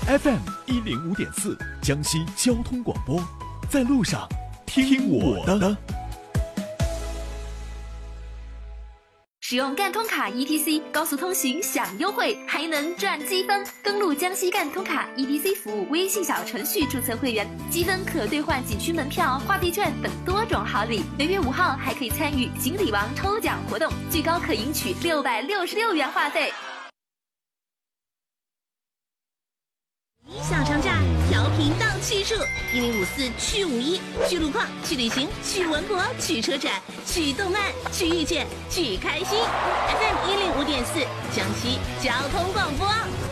FM 105.4，江西交通广播，在路上听我的。 使用赣通卡 ETC 高速通行享优惠，还能赚积分。登录江西赣通卡 ETC 服务微信小程序注册会员，积分可兑换景区门票、话币券等多种好礼。每月5号还可以参与锦鲤王抽奖活动，最高可赢取666元话费。 小长假调频到去处，1054去51，去路况，去旅行，去文博，去车展，去动漫，去遇见，去开心。FM 105.4，江西交通广播。